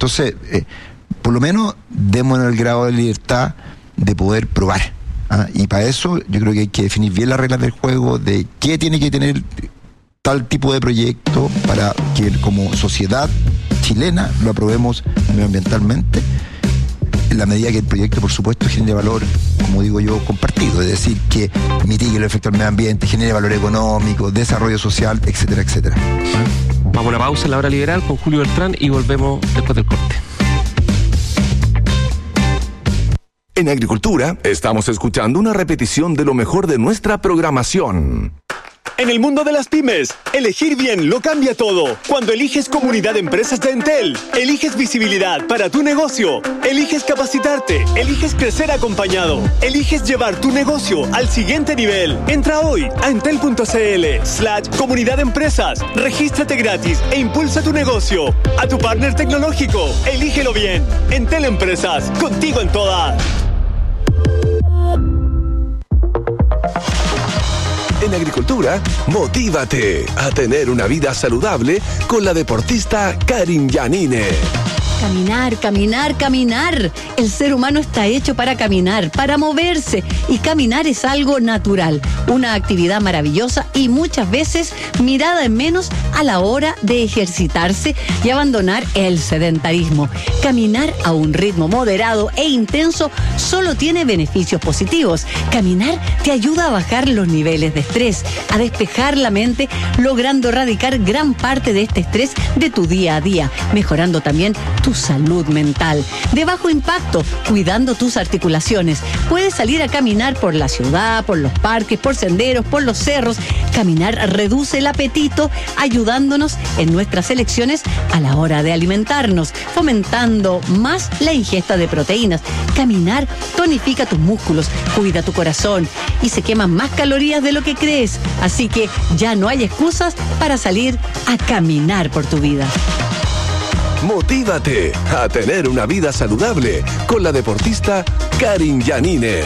Entonces, por lo menos démonos el grado de libertad de poder probar. Y para eso yo creo que hay que definir bien las reglas del juego, de qué tiene que tener tal tipo de proyecto para que como sociedad chilena lo aprobemos medioambientalmente, en la medida que el proyecto, por supuesto, genere valor, como digo yo, compartido, es decir, que mitigue los efectos del medio ambiente, genere valor económico, desarrollo social, etcétera, etcétera. Vamos a una pausa en la hora liberal con Julio Beltrán y volvemos después del corte. En Agricultura estamos escuchando una repetición de lo mejor de nuestra programación. En el mundo de las pymes, elegir bien lo cambia todo. Cuando eliges Comunidad de Empresas de Entel, eliges visibilidad para tu negocio, eliges capacitarte, eliges crecer acompañado, eliges llevar tu negocio al siguiente nivel. Entra hoy a entel.cl/comunidad de empresas, regístrate gratis e impulsa tu negocio. A tu partner tecnológico, elígelo bien. Entel Empresas, contigo en todas. En Agricultura, motívate a tener una vida saludable con la deportista Karin Yanine. Caminar, caminar, caminar. El ser humano está hecho para caminar, para moverse. Y caminar es algo natural, una actividad maravillosa y muchas veces mirada en menos a la hora de ejercitarse y abandonar el sedentarismo. Caminar a un ritmo moderado e intenso solo tiene beneficios positivos. Caminar te ayuda a bajar los niveles de estrés, a despejar la mente, logrando erradicar gran parte de este estrés de tu día a día, mejorando también tu salud mental. De bajo impacto, cuidando tus articulaciones. Puedes salir a caminar por la ciudad, por los parques, por senderos, por los cerros. Caminar reduce el apetito, ayudándonos en nuestras elecciones a la hora de alimentarnos, fomentando más la ingesta de proteínas. Caminar tonifica tus músculos, cuida tu corazón y se queman más calorías de lo que crees. Así que ya no hay excusas para salir a caminar por tu vida. Motívate a tener una vida saludable con la deportista Karin Yanine.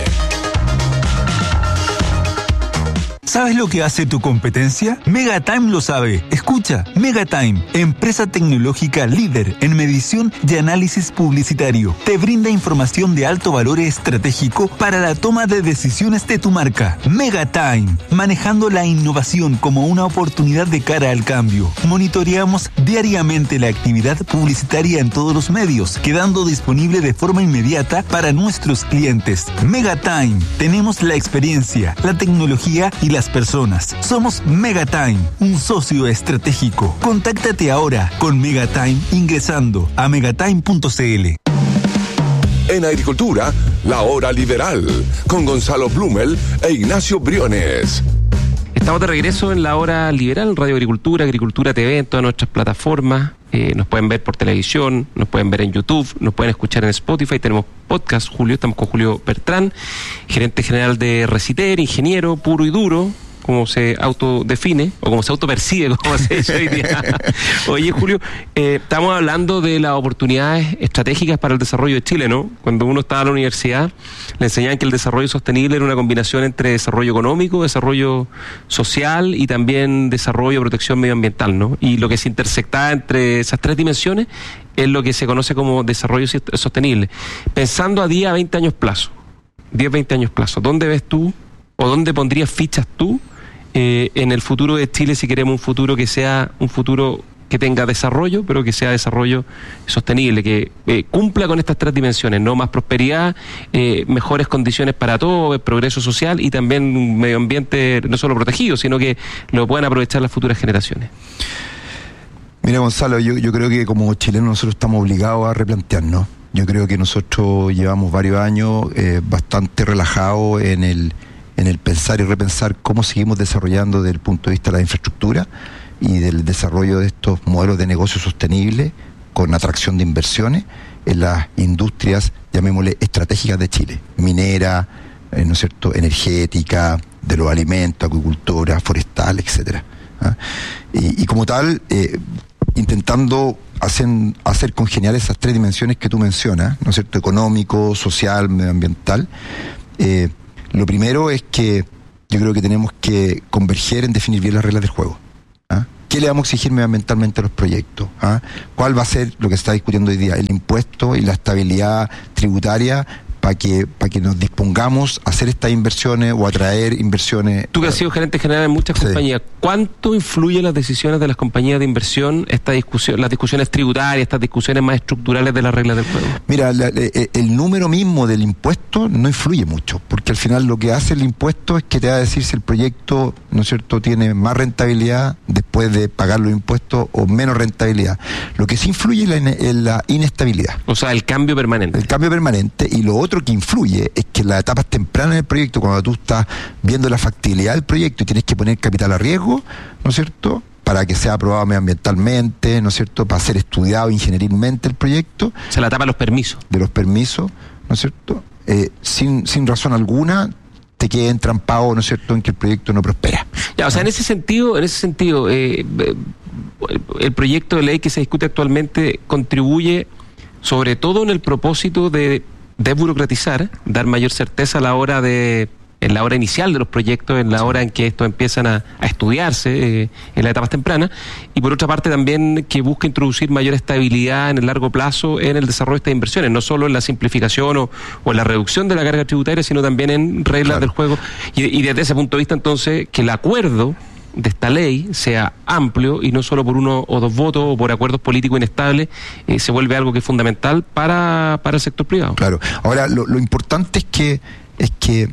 ¿Sabes lo que hace tu competencia? Megatime lo sabe. Escucha, Megatime, empresa tecnológica líder en medición y análisis publicitario. Te brinda información de alto valor estratégico para la toma de decisiones de tu marca. Megatime, manejando la innovación como una oportunidad de cara al cambio. Monitoreamos diariamente la actividad publicitaria en todos los medios, quedando disponible de forma inmediata para nuestros clientes. Megatime, tenemos la experiencia, la tecnología y las personas. Somos Megatime, un socio estratégico. Contáctate ahora con Megatime ingresando a megatime.cl. En Agricultura, la hora liberal, con Gonzalo Blumel e Ignacio Briones. Estamos de regreso en la hora liberal, Radio Agricultura, Agricultura TV, en todas nuestras plataformas. Nos pueden ver por televisión, nos pueden ver en YouTube, nos pueden escuchar en Spotify. Tenemos podcast, Julio, estamos con Julio Beltrán, gerente general de Reciter, ingeniero puro y duro, como se autodefine, o como se autopercibe, como se dice hoy día. Oye, Julio, estamos hablando de las oportunidades estratégicas para el desarrollo de Chile, ¿no? Cuando uno estaba en la universidad, le enseñaban que el desarrollo sostenible era una combinación entre desarrollo económico, desarrollo social y también desarrollo, protección medioambiental, ¿no? Y lo que se intersectaba entre esas tres dimensiones es lo que se conoce como desarrollo sostenible. Pensando a 10 a 20 años plazo, 10, 20 años plazo, ¿dónde ves tú o dónde pondrías fichas tú en el futuro de Chile, si queremos un futuro que sea un futuro que tenga desarrollo, pero que sea desarrollo sostenible, que cumpla con estas tres dimensiones, ¿no? Más prosperidad, mejores condiciones para todos, progreso social y también un medio ambiente no solo protegido, sino que lo puedan aprovechar las futuras generaciones? Mira, Gonzalo, yo creo que como chilenos nosotros estamos obligados a replantearnos. Yo creo que nosotros llevamos varios años bastante relajados en el pensar y repensar cómo seguimos desarrollando desde el punto de vista de la infraestructura y del desarrollo de estos modelos de negocio sostenibles con atracción de inversiones en las industrias, llamémosle, estratégicas de Chile, minera, ¿no es cierto?, energética, de los alimentos, acuicultura, forestal, etcétera. Y como tal, intentando hacer congeniar esas tres dimensiones que tú mencionas, ¿no es cierto?, económico, social, medioambiental. Lo primero es que yo creo que tenemos que converger en definir bien las reglas del juego. ¿Qué le vamos a exigir medioambientalmente a los proyectos? ¿Cuál va a ser lo que se está discutiendo hoy día? El impuesto y la estabilidad tributaria para que nos dispongamos a hacer estas inversiones o a traer inversiones. Tú que has sido gerente general en muchas compañías, ¿cuánto influyen las decisiones de las compañías de inversión, esta discusión, las discusiones tributarias, estas discusiones más estructurales de las reglas del juego? Mira, el número mismo del impuesto no influye mucho, porque al final lo que hace el impuesto es que te va a decir si el proyecto, ¿no es cierto?, tiene más rentabilidad después de pagar los impuestos o menos rentabilidad. Lo que sí influye es la inestabilidad. O sea, el cambio permanente. El cambio permanente, y lo otro que influye es que en las etapas tempranas del proyecto, cuando tú estás viendo la factibilidad del proyecto y tienes que poner capital a riesgo, ¿no es cierto?, para que sea aprobado medioambientalmente, ¿no es cierto?, para ser estudiado ingenierilmente el proyecto. O sea, la etapa de los permisos. De los permisos, ¿no es cierto?, sin razón alguna te quede entrampado, ¿no es cierto?, en que el proyecto no prospera. Ya, o sea, en ese sentido, el proyecto de ley que se discute actualmente contribuye sobre todo en el propósito de desburocratizar, dar mayor certeza a la hora en la hora inicial de los proyectos, en la hora en que estos empiezan a estudiarse en las etapas tempranas, y por otra parte también que busca introducir mayor estabilidad en el largo plazo en el desarrollo de estas inversiones, no solo en la simplificación o en la reducción de la carga tributaria, sino también en reglas del juego, y desde ese punto de vista entonces que el acuerdo de esta ley sea amplio y no solo por 1 o 2 votos o por acuerdos políticos inestables, se vuelve algo que es fundamental para el sector privado. Claro. Ahora, lo importante es que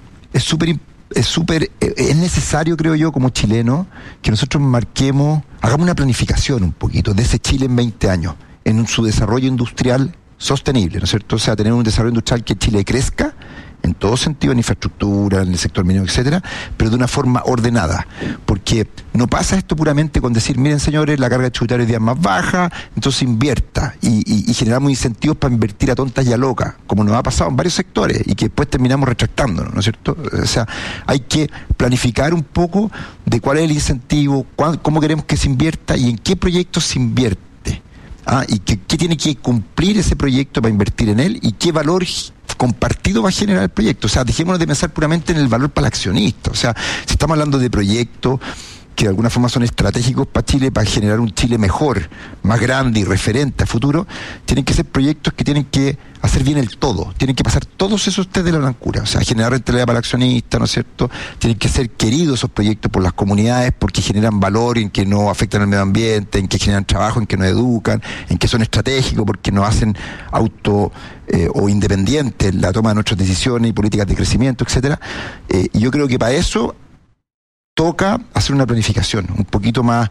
es necesario, creo yo, como chileno, que nosotros hagamos una planificación un poquito de ese Chile en 20 años, en su desarrollo industrial sostenible, ¿no es cierto? O sea, tener un desarrollo industrial que Chile crezca en todo sentido, en infraestructura, en el sector minero, etcétera, pero de una forma ordenada, porque no pasa esto puramente con decir, miren señores, la carga tributaria hoy día es más baja, entonces invierta, y generamos incentivos para invertir a tontas y a locas, como nos ha pasado en varios sectores, y que después terminamos retractándonos, ¿no es cierto? O sea, hay que planificar un poco de cuál es el incentivo, cómo queremos que se invierta y en qué proyectos se invierte. Y qué tiene que cumplir ese proyecto para invertir en él y qué valor compartido va a generar el proyecto. O sea, dejémonos de pensar puramente en el valor para el accionista. O sea, si estamos hablando de proyectos que de alguna forma son estratégicos para Chile, para generar un Chile mejor, más grande y referente a futuro, tienen que ser proyectos que tienen que hacer bien el todo, tienen que pasar todos esos test de la blancura, o sea, generar rentabilidad para el accionista, ¿no es cierto? Tienen que ser queridos esos proyectos por las comunidades porque generan valor, en que no afectan al medio ambiente, en que generan trabajo, en que nos educan, en que son estratégicos porque nos hacen o independientes en la toma de nuestras decisiones y políticas de crecimiento, etcétera. Y yo creo que para eso toca hacer una planificación un poquito más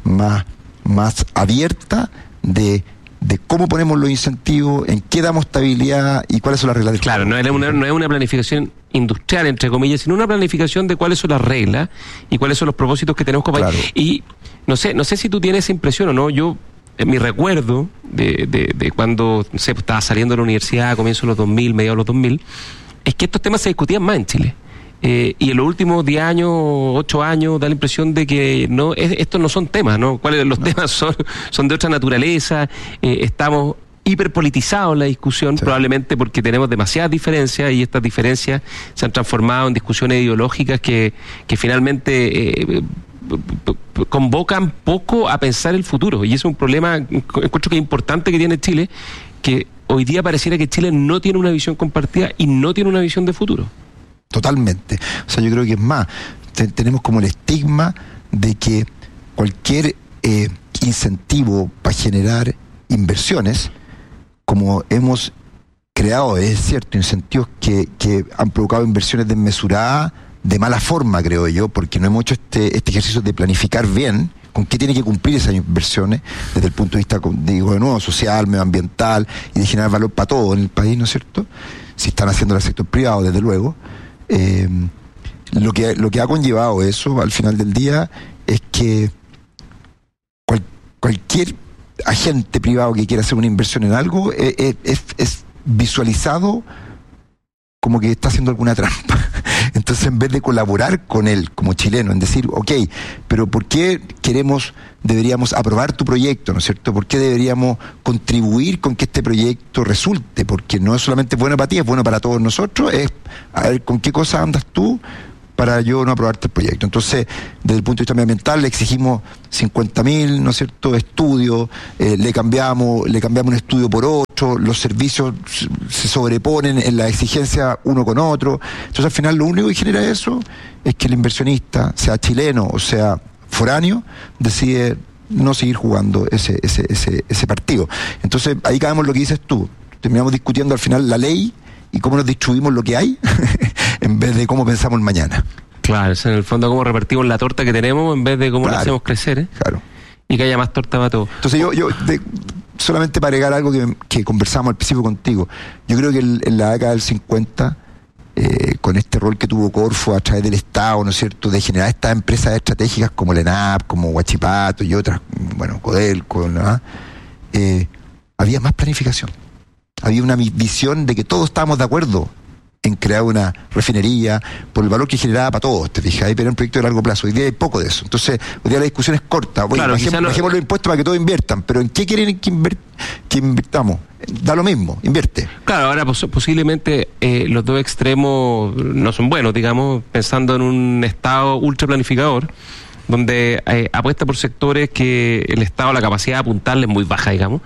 abierta de cómo ponemos los incentivos, en qué damos estabilidad y cuáles son las reglas del juego. Claro, no es una planificación industrial, entre comillas, sino una planificación de cuáles son las reglas y cuáles son los propósitos que tenemos como país. Claro. Y no sé si tú tienes esa impresión o no, yo en mi recuerdo de cuando estaba saliendo de la universidad a comienzos de los 2000, mediados de los 2000, es que estos temas se discutían más en Chile. Y en los últimos 10 años, 8 años, da la impresión de que estos no son temas, ¿no? Los temas son de otra naturaleza, estamos hiperpolitizados en la discusión, probablemente porque tenemos demasiadas diferencias y estas diferencias se han transformado en discusiones ideológicas que finalmente convocan poco a pensar el futuro. Y eso es un problema, encuentro que es importante que tiene Chile, que hoy día pareciera que Chile no tiene una visión compartida y no tiene una visión de futuro. Totalmente. O sea, yo creo que es más, tenemos como el estigma de que cualquier incentivo para generar inversiones, como hemos creado, es cierto, incentivos que han provocado inversiones desmesuradas, de mala forma, creo yo, porque no hemos hecho este ejercicio de planificar bien con qué tiene que cumplir esas inversiones desde el punto de vista, digo de nuevo, social, medioambiental y de generar valor para todo en el país, ¿no es cierto? Si están haciendo el sector privado, desde luego. Lo que ha conllevado eso al final del día es que cualquier agente privado que quiera hacer una inversión en algo es visualizado como que está haciendo alguna trampa. Entonces, en vez de colaborar con él como chileno, en decir, ok, pero ¿por qué deberíamos aprobar tu proyecto, ¿no es cierto? ¿Por qué deberíamos contribuir con que este proyecto resulte? Porque no es solamente bueno para ti, es bueno para todos nosotros, es a ver con qué cosas andas tú, para yo no aprobarte el proyecto. Entonces, desde el punto de vista medioambiental, le exigimos 50.000, ¿no es cierto?, estudios, le cambiamos un estudio por otro, los servicios se sobreponen en la exigencia uno con otro. Entonces, al final, lo único que genera eso es que el inversionista, sea chileno o sea foráneo, decide no seguir jugando ese partido. Entonces, ahí caemos lo que dices tú. Terminamos discutiendo al final la ley y cómo nos distribuimos lo que hay en vez de cómo pensamos el mañana. Claro, es en el fondo cómo repartimos la torta que tenemos en vez de cómo la hacemos crecer, Claro. Y que haya más torta para todos. Entonces solamente para agregar algo que conversamos al principio contigo, yo creo que en la década del 50, con este rol que tuvo Corfo a través del Estado, ¿no es cierto?, de generar estas empresas estratégicas como la ENAP, como Huachipato y otras, bueno, Codelco, ¿no? Había más planificación. Había una visión de que todos estábamos de acuerdo en crear una refinería por el valor que generaba para todos, te fijas, pero era un proyecto de largo plazo. Hoy día hay poco de eso. Entonces, hoy día la discusión es corta. Bueno, claro, bajemos los impuestos para que todos inviertan, pero ¿en qué quieren que invirtamos? Da lo mismo, invierte. Claro, ahora posiblemente los dos extremos no son buenos, digamos, pensando en un Estado ultra planificador, donde apuesta por sectores que el Estado, la capacidad de apuntarle es muy baja, digamos,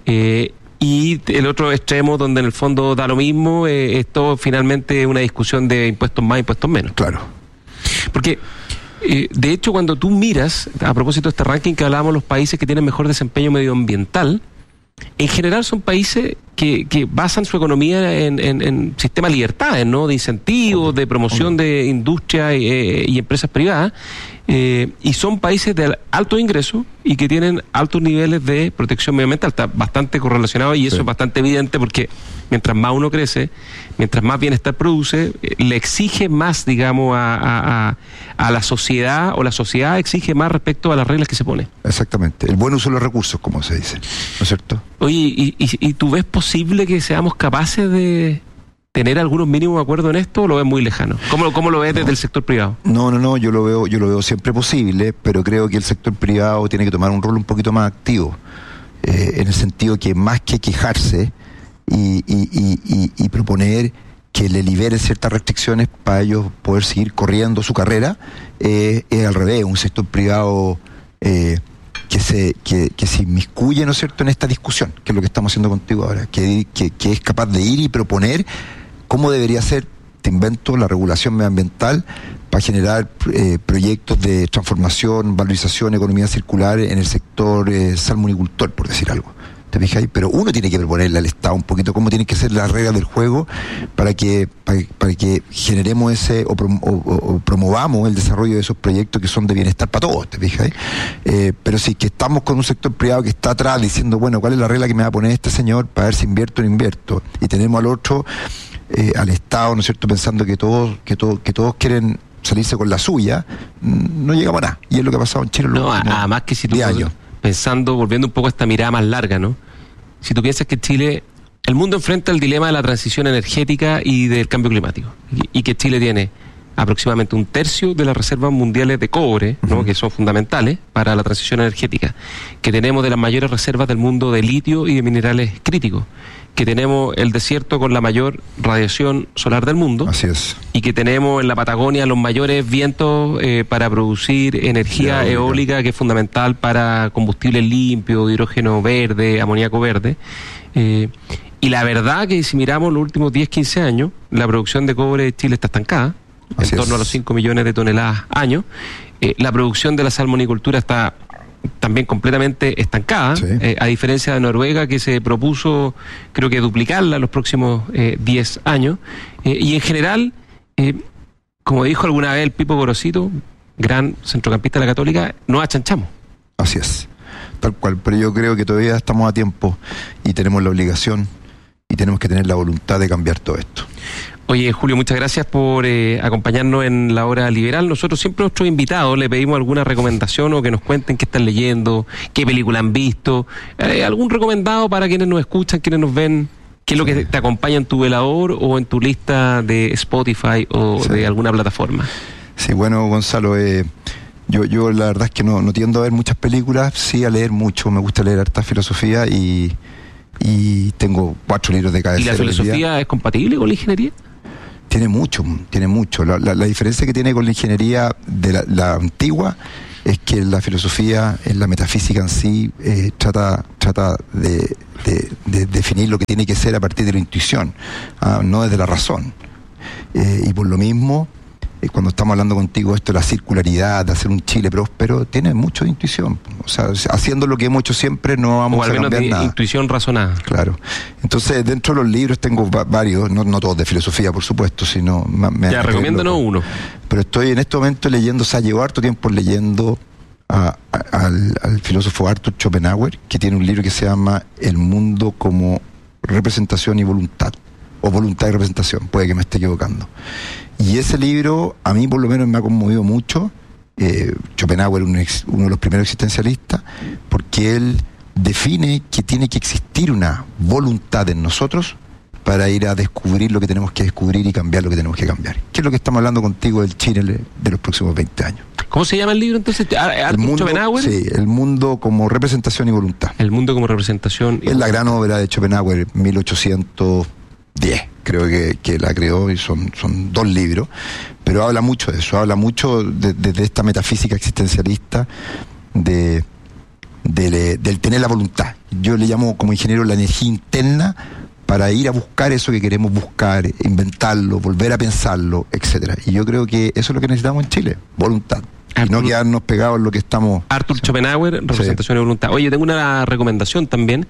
y el otro extremo donde en el fondo da lo mismo, esto finalmente una discusión de impuestos más, impuestos menos. Claro. Porque, de hecho, cuando tú miras, a propósito de este ranking que hablábamos, los países que tienen mejor desempeño medioambiental, en general son países que basan su economía en sistemas de libertades, ¿no?, de incentivos, de promoción de industria y empresas privadas, y son países de alto ingreso y que tienen altos niveles de protección medioambiental. Está bastante correlacionado y eso es bastante evidente porque mientras más uno crece, mientras más bienestar produce, le exige más, digamos, a la sociedad, o la sociedad exige más respecto a las reglas que se pone. Exactamente. El buen uso de los recursos, como se dice, ¿no es cierto? Oye, ¿y tú ves posible que seamos capaces de tener algunos mínimos acuerdos en esto, o lo ves muy lejano? ¿Cómo lo ves desde el sector privado? No, yo lo veo siempre posible, pero creo que el sector privado tiene que tomar un rol un poquito más activo, en el sentido que más que quejarse y proponer que le liberen ciertas restricciones para ellos poder seguir corriendo su carrera, es al revés, un sector privado que se inmiscuye, ¿no es cierto?, en esta discusión, que es lo que estamos haciendo contigo ahora, que es capaz de ir y proponer cómo debería ser, te invento, la regulación medioambiental para generar proyectos de transformación, valorización, economía circular en el sector salmonicultor, por decir algo. ¿Te fijas? Pero uno tiene que proponerle al Estado un poquito cómo tienen que ser las reglas del juego para que generemos o promovamos el desarrollo de esos proyectos que son de bienestar para todos, ¿te fijas? Pero sí que estamos con un sector privado que está atrás diciendo, bueno, ¿cuál es la regla que me va a poner este señor para ver si invierto o no invierto? Y tenemos al otro, al Estado, ¿no es cierto?, pensando que todos quieren salirse con la suya, no llegamos a nada. Y es lo que ha pasado en Chile en los últimos además que si tú 10 años. Pensando, volviendo un poco a esta mirada más larga, ¿no? Si tú piensas que Chile, el mundo enfrenta el dilema de la transición energética y del cambio climático, y que Chile tiene aproximadamente 1/3 de las reservas mundiales de cobre, ¿no?, que son fundamentales para la transición energética, que tenemos de las mayores reservas del mundo de litio y de minerales críticos, que tenemos el desierto con la mayor radiación solar del mundo. Así es. Y que tenemos en la Patagonia los mayores vientos para producir energía eólica, que es fundamental para combustibles limpios, hidrógeno verde, amoníaco verde. Y la verdad que si miramos los últimos 10-15 años, la producción de cobre de Chile está estancada, en torno a los 5 millones de toneladas año. La producción de la salmonicultura está también completamente estancada, sí. A diferencia de Noruega, que se propuso, creo que duplicarla en los próximos 10 años. Y en general, como dijo alguna vez el Pipo Gorosito, gran centrocampista de la Católica, nos achanchamos. Así es, tal cual. Pero yo creo que todavía estamos a tiempo y tenemos la obligación y tenemos que tener la voluntad de cambiar todo esto. Oye, Julio, muchas gracias por acompañarnos en la Hora Liberal. Nosotros siempre a nuestros invitados le pedimos alguna recomendación o que nos cuenten qué están leyendo, qué película han visto, algún recomendado para quienes nos escuchan, quienes nos ven, qué es lo que te acompaña en tu velador o en tu lista de Spotify o de alguna plataforma. Sí, bueno, Gonzalo, yo la verdad es que no tiendo a ver muchas películas, sí a leer mucho, me gusta leer harta filosofía y tengo 4 libros de cabecera. ¿Y la filosofía es compatible con la ingeniería? Tiene mucho. La diferencia que tiene con la ingeniería de la antigua es que la filosofía, en la metafísica en sí, trata de definir lo que tiene que ser a partir de la intuición, no desde la razón. Y por lo mismo, cuando estamos hablando contigo esto de la circularidad, de hacer un Chile próspero, tiene mucho de intuición. O sea, haciendo lo que hemos hecho siempre no vamos a cambiar nada. Intuición razonada. Claro. Entonces, dentro de los libros tengo varios, no todos de filosofía, por supuesto, sino... Ya, recomiéndanos uno. Pero estoy en este momento leyendo, o sea, llevo harto tiempo leyendo al filósofo Arthur Schopenhauer, que tiene un libro que se llama El mundo como representación y voluntad, o voluntad y representación, puede que me esté equivocando. Y ese libro, a mí por lo menos me ha conmovido mucho. Schopenhauer, uno de los primeros existencialistas, porque él define que tiene que existir una voluntad en nosotros para ir a descubrir lo que tenemos que descubrir y cambiar lo que tenemos que cambiar. ¿Qué es lo que estamos hablando contigo del Chile de los próximos 20 años? ¿Cómo se llama el libro entonces? ¿Schopenhauer? Sí, El mundo como representación y voluntad. El mundo como representación y es la gran obra de Schopenhauer, 1810, creo que la creó, y son 2 libros, pero habla mucho de eso, habla mucho de esta metafísica existencialista del tener la voluntad. Yo le llamo como ingeniero la energía interna para ir a buscar eso que queremos buscar, inventarlo, volver a pensarlo, etcétera. Y yo creo que eso es lo que necesitamos en Chile, voluntad. Y no quedarnos pegados en lo que estamos... Arthur Schopenhauer, representación y voluntad. Oye, tengo una recomendación también.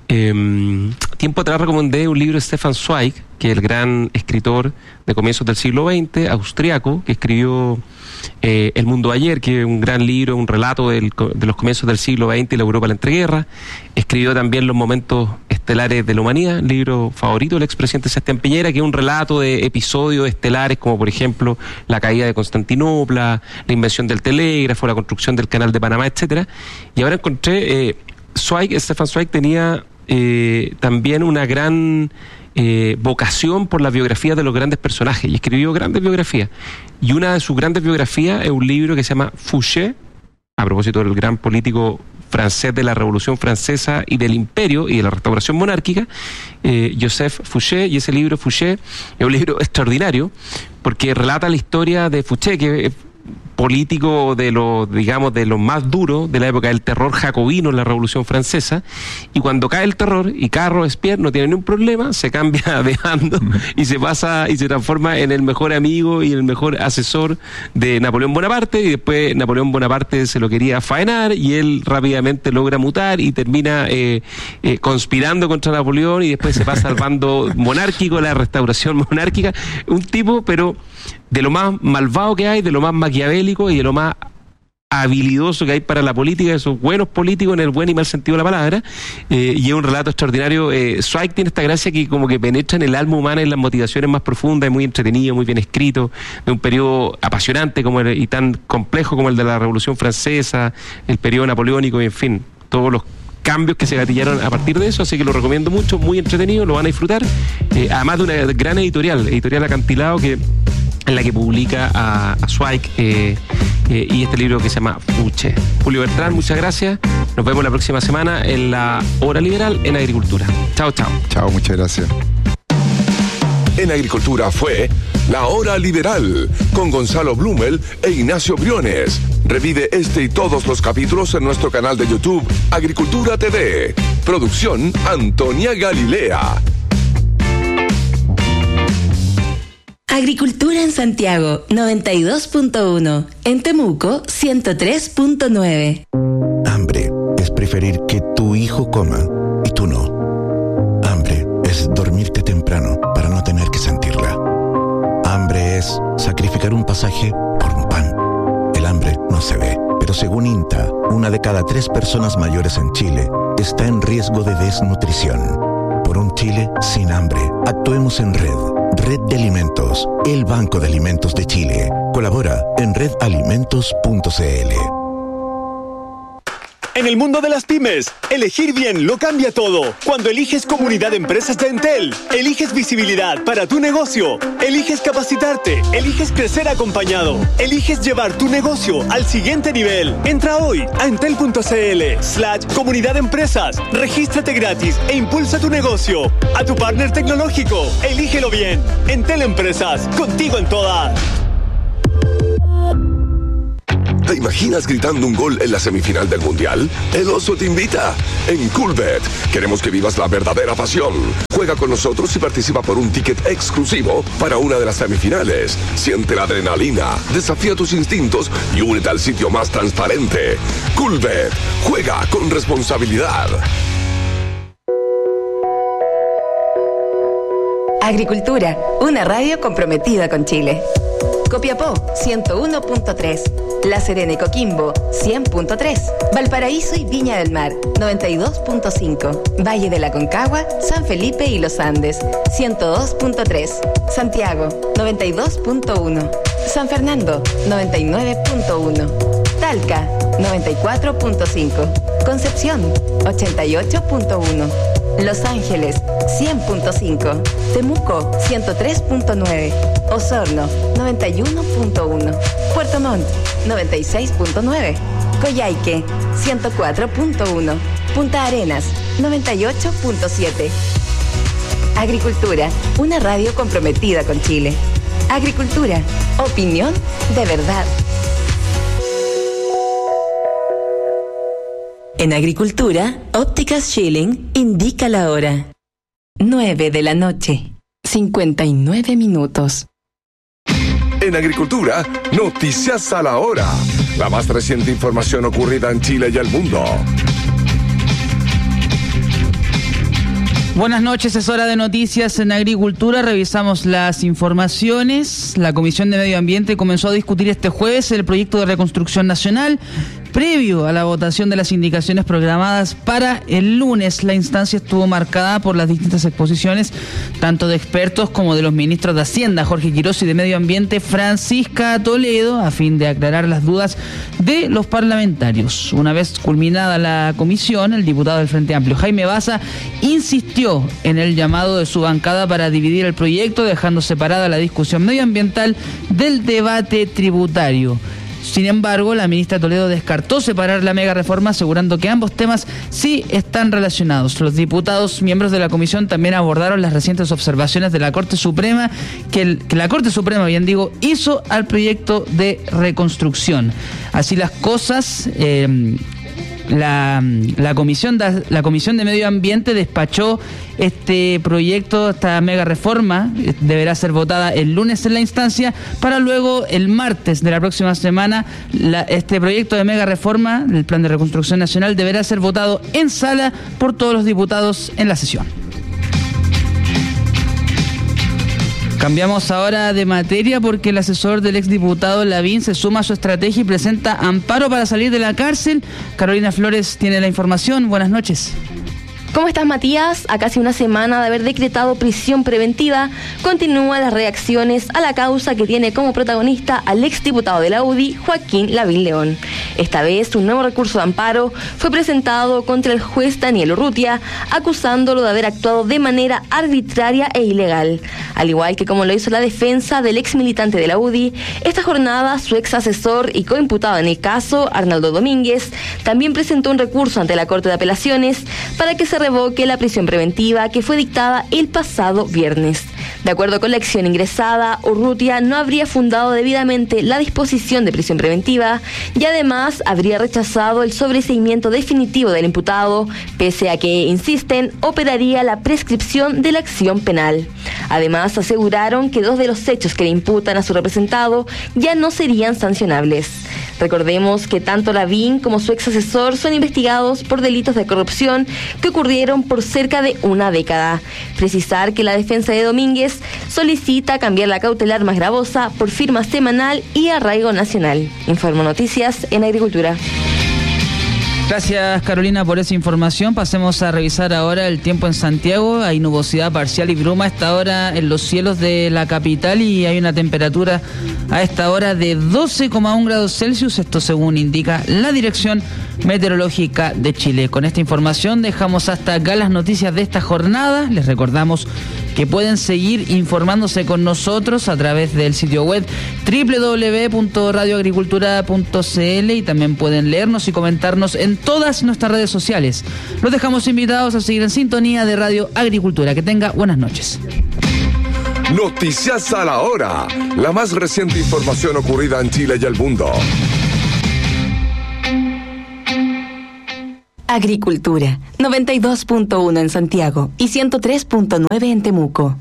Tiempo atrás recomendé un libro de Stefan Zweig, que es el gran escritor de comienzos del siglo XX, austriaco, que escribió El mundo de ayer, que es un gran libro, un relato de los comienzos del siglo XX y la Europa de la entreguerra. Escribió también Los momentos estelares de la humanidad, libro favorito del expresidente Sebastián Piñera, que es un relato de episodios estelares como por ejemplo la caída de Constantinopla, la invención del telégrafo, la construcción del canal de Panamá, etcétera. Y ahora encontré Stefan Zweig tenía también una gran vocación por las biografías de los grandes personajes, y escribió grandes biografías. Y una de sus grandes biografías es un libro que se llama Fouché, a propósito del gran político francés de la Revolución Francesa y del Imperio y de la Restauración Monárquica, Joseph Fouché. Y ese libro, Fouché, es un libro extraordinario porque relata la historia de Fouché, que es político de los más duros de la época del terror jacobino en la Revolución Francesa, y cuando cae el terror y cae Robespierre no tiene ningún problema, se cambia de bando y se transforma en el mejor amigo y el mejor asesor de Napoleón Bonaparte, y después Napoleón Bonaparte se lo quería faenar y él rápidamente logra mutar y termina conspirando contra Napoleón, y después se pasa al bando monárquico, la restauración monárquica. Un tipo, pero de lo más malvado que hay, de lo más maquiavélico y de lo más habilidoso que hay para la política, esos buenos políticos en el buen y mal sentido de la palabra, y es un relato extraordinario. Zweig tiene esta gracia que como que penetra en el alma humana, en las motivaciones más profundas, es muy entretenido, muy bien escrito, de un periodo apasionante y tan complejo como el de la Revolución Francesa, el periodo napoleónico, y en fin, todos los cambios que se gatillaron a partir de eso, así que lo recomiendo mucho, muy entretenido, lo van a disfrutar, además de una gran editorial Acantilado, en la que publica a Zweig y este libro que se llama Fouché. Julio Bertrán, muchas gracias. Nos vemos la próxima semana en la Hora Liberal en Agricultura. Chao, chao. Chao, muchas gracias. En Agricultura fue La Hora Liberal con Gonzalo Blumel e Ignacio Briones. Revive este y todos los capítulos en nuestro canal de YouTube Agricultura TV. Producción Antonia Galilea. Agricultura en Santiago 92.1, en Temuco 103.9. Hambre es preferir que tu hijo coma y tú no. Hambre es dormirte temprano para no tener que sentirla. Hambre es sacrificar un pasaje por un pan. El hambre no se ve, pero según INTA, 1 de cada 3 personas mayores en Chile está en riesgo de desnutrición. Por un Chile sin hambre, actuemos en red. Red de Alimentos, el Banco de Alimentos de Chile. Colabora en redalimentos.cl. En el mundo de las pymes, elegir bien lo cambia todo. Cuando eliges Comunidad de Empresas de Entel, eliges visibilidad para tu negocio, eliges capacitarte, eliges crecer acompañado, eliges llevar tu negocio al siguiente nivel. Entra hoy a entel.cl/comunidad de empresas, regístrate gratis e impulsa tu negocio. A tu partner tecnológico, elígelo bien. Entel Empresas, contigo en todas. ¿Te imaginas gritando un gol en la semifinal del Mundial? El Oso te invita. En Coolbet queremos que vivas la verdadera pasión. Juega con nosotros y participa por un ticket exclusivo para una de las semifinales. Siente la adrenalina, desafía tus instintos y únete al sitio más transparente. Coolbet. Juega con responsabilidad. Agricultura, una radio comprometida con Chile. Copiapó, 101.3. La Serena y Coquimbo, 100.3. Valparaíso y Viña del Mar, 92.5. Valle de la Concagua, San Felipe y Los Andes, 102.3. Santiago, 92.1. San Fernando, 99.1. Talca, 94.5. Concepción, 88.1. Los Ángeles, 100.5. Temuco, 103.9. Osorno, 91.1. Puerto Montt, 96.9. Coyhaique, 104.1. Punta Arenas, 98.7. Agricultura, una radio comprometida con Chile. Agricultura, opinión de verdad. En Agricultura, Ópticas Schilling indica la hora. 9 de la noche, 59 minutos. En Agricultura, noticias a la hora. La más reciente información ocurrida en Chile y el mundo. Buenas noches, es hora de noticias en Agricultura. Revisamos las informaciones. La Comisión de Medio Ambiente comenzó a discutir este jueves el proyecto de reconstrucción nacional. Previo a la votación de las indicaciones programadas para el lunes, la instancia estuvo marcada por las distintas exposiciones, tanto de expertos como de los ministros de Hacienda, Jorge Quirós, y de Medio Ambiente, Francisca Toledo, a fin de aclarar las dudas de los parlamentarios. Una vez culminada la comisión, el diputado del Frente Amplio, Jaime Baza, insistió en el llamado de su bancada para dividir el proyecto, dejando separada la discusión medioambiental del debate tributario. Sin embargo, la ministra Toledo descartó separar la mega reforma, asegurando que ambos temas sí están relacionados. Los diputados, miembros de la comisión, también abordaron las recientes observaciones de la Corte Suprema, que la Corte Suprema, hizo al proyecto de reconstrucción. Así las cosas, la comisión de Medio Ambiente despachó este proyecto, esta mega reforma, deberá ser votada el lunes en la instancia, para luego el martes de la próxima semana este proyecto de mega reforma, el Plan de Reconstrucción Nacional, deberá ser votado en sala por todos los diputados en la sesión. Cambiamos ahora de materia porque el asesor del exdiputado Lavín se suma a su estrategia y presenta amparo para salir de la cárcel. Carolina Flores tiene la información. Buenas noches. ¿Cómo estás, Matías? A casi una semana de haber decretado prisión preventiva, continúan las reacciones a la causa que tiene como protagonista al exdiputado de la UDI, Joaquín Lavín León. Esta vez, un nuevo recurso de amparo fue presentado contra el juez Daniel Urrutia, acusándolo de haber actuado de manera arbitraria e ilegal. Al igual que como lo hizo la defensa del ex militante de la UDI, esta jornada su ex asesor y coimputado en el caso, Arnaldo Domínguez, también presentó un recurso ante la Corte de Apelaciones para que se revoque la prisión preventiva que fue dictada el pasado viernes. De acuerdo con la acción ingresada, Urrutia no habría fundado debidamente la disposición de prisión preventiva y además habría rechazado el sobreseimiento definitivo del imputado, pese a que, insisten, operaría la prescripción de la acción penal. Además, aseguraron que 2 de los hechos que le imputan a su representado ya no serían sancionables. Recordemos que tanto Lavín como su ex asesor son investigados por delitos de corrupción que ocurrieron por cerca de una década. Precisar que la defensa de Domínguez solicita cambiar la cautelar más gravosa por firma semanal y arraigo nacional. Informo Noticias en Agricultura. Gracias, Carolina, por esa información. Pasemos a revisar ahora el tiempo en Santiago. Hay nubosidad parcial y bruma a esta hora en los cielos de la capital y hay una temperatura a esta hora de 12,1 grados Celsius. Esto según indica la Dirección Meteorológica de Chile. Con esta información dejamos hasta acá las noticias de esta jornada. Les recordamos que pueden seguir informándose con nosotros a través del sitio web www.radioagricultura.cl y también pueden leernos y comentarnos en todas nuestras redes sociales. Los dejamos invitados a seguir en sintonía de Radio Agricultura. Que tenga buenas noches. Noticias a la hora. La más reciente información ocurrida en Chile y el mundo. Agricultura, 92.1 en Santiago y 103.9 en Temuco.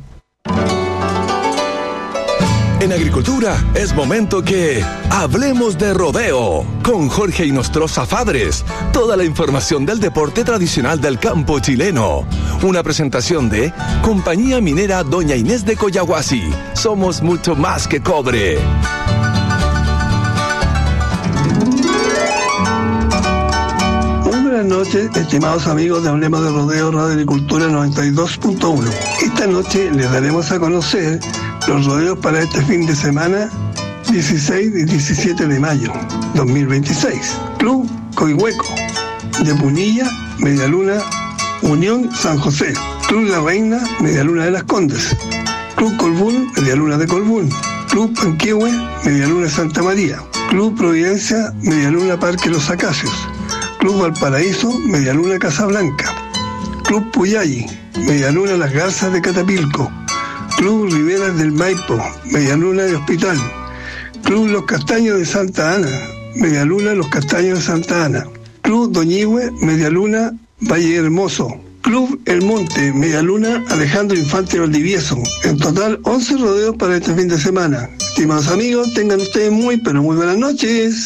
En Agricultura es momento que hablemos de rodeo con Jorge Inostroza Fadres. Toda la información del deporte tradicional del campo chileno. Una presentación de Compañía Minera Doña Inés de Coyahuasi. Somos mucho más que cobre. Buenas noches, estimados amigos de Hablemos de Rodeo Radio Agricultura 92.1. Esta noche les daremos a conocer los rodeos para este fin de semana 16 y 17 de mayo 2026. Club Coihueco de Punilla, Medialuna, Unión San José. Club La Reina, Medialuna de las Condes. Club Colbún, Medialuna de Colbún. Club Panquehue, Medialuna Santa María. Club Providencia, Medialuna Parque Los Acacios. Club Valparaíso, Medialuna Casablanca. Club Puyalli, Medialuna Las Garzas de Catapilco. Club Riberas del Maipo, Medialuna de Hospital. Club Los Castaños de Santa Ana, Medialuna Los Castaños de Santa Ana. Club Doñihue, Medialuna Valle Hermoso. Club El Monte, Medialuna Alejandro Infante Valdivieso. En total 11 rodeos para este fin de semana. Estimados amigos, tengan ustedes muy, pero muy buenas noches.